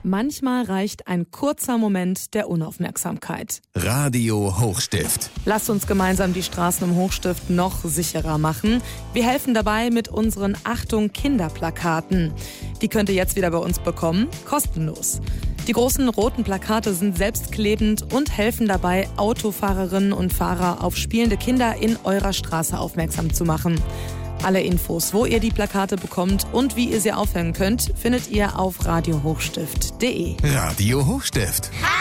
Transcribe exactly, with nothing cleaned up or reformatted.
Manchmal reicht ein kurzer Moment der Unaufmerksamkeit. Radio Hochstift. Lasst uns gemeinsam die Straßen im Hochstift noch sicherer machen. Wir helfen dabei mit unseren Achtung Kinderplakaten. Die könnt ihr jetzt wieder bei uns bekommen, kostenlos. Die großen roten Plakate sind selbstklebend und helfen dabei, Autofahrerinnen und Fahrer auf spielende Kinder in eurer Straße aufmerksam zu machen. Alle Infos, wo ihr die Plakate bekommt und wie ihr sie aufhängen könnt, findet ihr auf radio hochstift punkt de. Radio Hochstift.